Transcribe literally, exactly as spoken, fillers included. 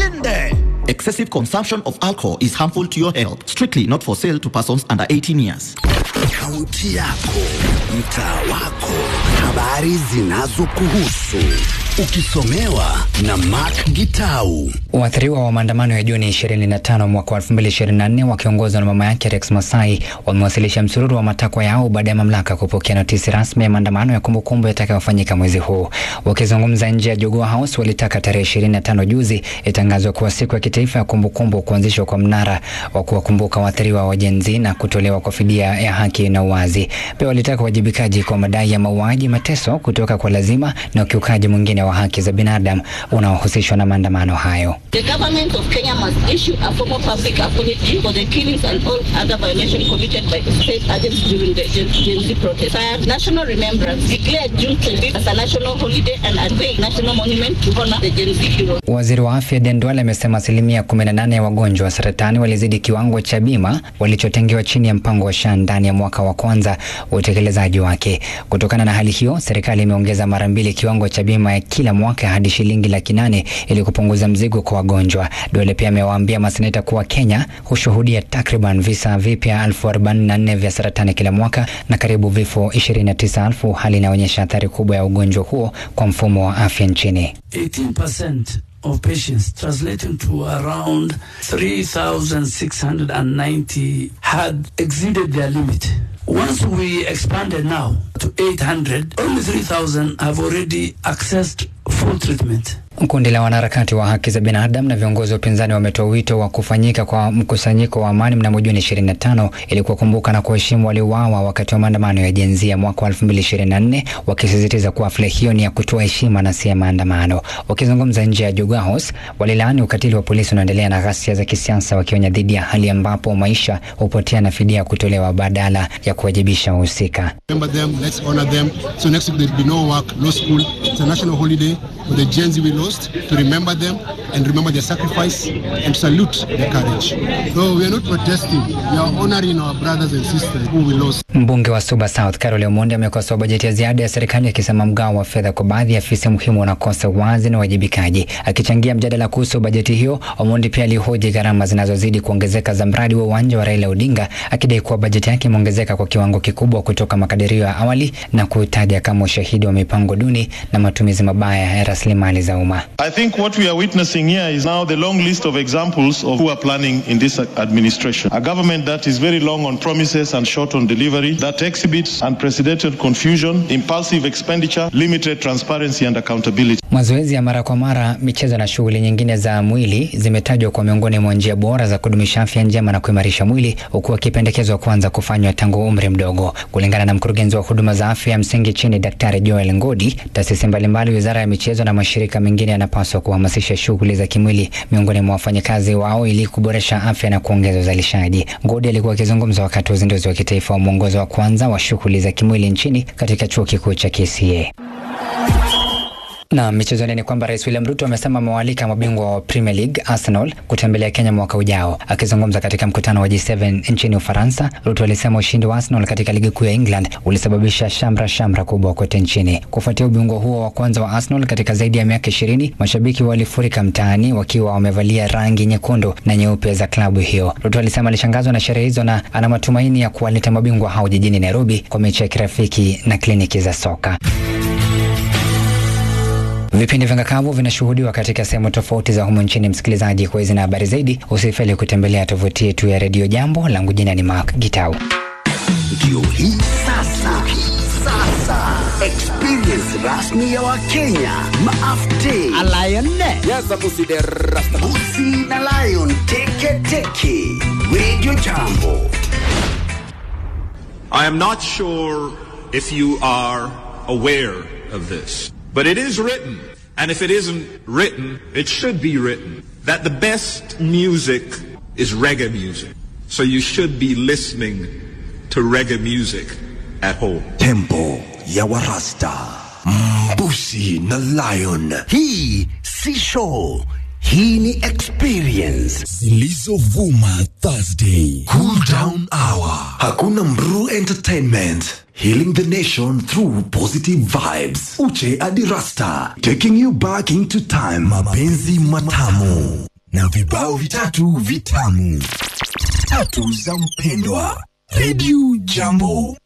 ushinde. Excessive consumption of alcohol is harmful to your health. Strictly not for sale to persons under eighteen years. Kaunti yako, mtaa wako, habari zinazokuhusu, ukisomewa na Mark Gitau. Waathiriwa wa maandamano ya Juni ishirini na tano mwaka elfu mbili ishirini na nne wakiongozwa na mama yake Rex Masai wamewasilisha msururu wa matakwa yao baada ya mamlaka kupokea notisi rasmi ya maandamano ya kumbukumbu yatakayofanyika mwezi huu. Wakizungumza nje ya Jogoo House, walitaka tarehe ishirini na tano juzi itangazwe kuwa siku ya kitaifa ya kumbukumbu, kuanzishwa kwa mnara wa kuwakumbuka waathiriwa wa Gen Z na kutolewa kwa fidia ya haki na uwazi. Pia walitaka wajibikaji kwa madai ya mauaji, mateso kutoka kwa lazima na ukiukaji mwingine wa haki za binadamu unaohusishwa na maandamano hayo. The government of Kenya must issue a formal public apology for the killings and all other violations committed by the state agents during the Gen Z protest. National remembrance, declare June twentieth as a national holiday and a national monument to honor the Gen Z heroes. Waziri wa Afya Dendwale amesema asilimia kumi na nane ya wagonjwa wa saratani walizidi kiwango cha bima walichotengewa chini ya mpango wa S H A ndani ya mwaka wa kwanza wa utekelezaji wake. Kutokana na hali hiyo, serikali imeongeza mara mbili kiwango cha bima ya kila mwaka hadi shilingi laki nane ili kupunguza mzigo kwa wagonjwa. Dole pia amewaambia maseneta kuwa Kenya hushuhudia takriban visa vipya elfu arobaini na nne vya saratani kila mwaka na karibu vifo ishirini na tisa elfu, hali inaonyesha athari kubwa ya ugonjwa huo kwa mfumo wa afya nchini. eighteen percent of patients, translating to around three thousand six hundred ninety, had exceeded their limit. Once we expanded now to eight hundred, only three thousand have already accessed full treatment. Kundi la wanaharakati wa haki za binadamu na viongozi wa upinzani wametoa wito wa kufanyika kwa mkusanyiko wa amani mnamo Juni ishirini na tano ili kuwakumbuka na kuheshimu waliouawa wakati wa maandamano ya Gen Z ya mwaka elfu mbili ishirini na nne, wakisisitiza kuwa hafla hiyo ni ya kutoa heshima na si ya maandamano. Wakizungumza nje ya Jogoo House, walilaani ukatili wa polisi unaendelea na ghasia za kisiasa, wakionya dhidi ya hali ambapo maisha hupotea na fidia kutolewa badala ya kuwajibisha wahusika. Remember them, let's honor them. So next week there'll be no work, no school. It's a national holiday for the Gen Z we lost, to remember them and remember their sacrifice and salute their courage. So we are not protesting, we are honoring our brothers and sisters who we lost. Mbunge wa Suba South Carol Omondi amekosoa bajeti ya ziada ya serikali akisema mgao wa fedha kwa baadhi ya afisi muhimu unakosa wazi na wajibikaji. Akichangia mjadala kuhusu bajeti hiyo, Omondi pia alihoji gharama zinazozidi kuongezeka za mradi wa uwanja wa Raila Odinga, akidai kuwa bajeti yake imeongezeka kwa kiwango kikubwa kutoka makadirio ya awali na kuitaja kama ushahidi wa mipango duni na matumizi mabaya ya rasilimali za umma. I think what we are witnessing here is now the long list of examples of who are planning in this administration. A government that is very long on promises and short on delivery, that exhibits unprecedented confusion, impulsive expenditure, limited transparency and accountability. Mazoezi ya mara kwa mara, michezo na shughuli nyingine za mwili zimetajwa kwa miongoni mwa njia bora za kudumisha afya njema na kuimarisha mwili, huku akipendekezwa kuanza kufanywa tangu umri mdogo. Kulingana na mkurugenzi wa huduma za afya ya msingi chini Daktari Joel Ngodi, taasisi mbalimbali, wizara ya michezo na mashirika mengine yanapaswa kuhamasisha shughuli za kimwili miongoni mwa wafanyakazi wao ili kuboresha afya na kuongeza uzalishaji. Ngodi alikuwa akizungumza wakati wa uzinduzi wa kitaifa wa mwongozo wa kwanza wa shughuli za kimwili nchini katika chuo kikuu cha K C A. Na michezoni ni kwamba Rais William Ruto amesema amewaalika mabingwa wa Premier League Arsenal kutembelea Kenya mwaka ujao. Akizungumza katika mkutano wa G saba nchini Ufaransa, Ruto alisema ushindi wa Arsenal katika ligi kuu ya England ulisababisha shamra shamra kubwa kote nchini. Kufuatia ubingwa huo wa kwanza wa Arsenal katika zaidi ya miaka ishirini, mashabiki walifurika mtaani wakiwa wamevalia rangi nyekundu na nyeupe za klabu hiyo. Ruto alisema alishangazwa na sherehe hizo na ana matumaini ya kuwaleta mabingwa hao jijini Nairobi kwa mechi ya kirafiki na kliniki za soka. Vipindi vya ngakavu vinashuhudiwa katika sehemu tofauti za humu nchini. Msikilizaji, kwa hizi na habari zaidi usifeli kutembelea tovuti yetu ya Radio Jambo. Langu jina ni Mark Gitau. Ndio hii sasa. Sasa experience rasmi ya Wakenya maafte Lion yes Busi de Rasta Busi na Lion teke teke Radio Jambo. I am not sure if you are aware of this, but it is written, and if it isn't written, it should be written, that the best music is reggae music. So you should be listening to reggae music at home. Tempo ya Warasta, Busi na Lion. Hii si show, hii ni experience. Zilizovuma Thursday, Cool Down Hour. Hakuna Mru Entertainment, healing the nation through positive vibes. Uche Adirasta, taking you back into time. Mapenzi matamu. na vibao vitatu vitamu. Tatu za mpendwa. Radio Jambo.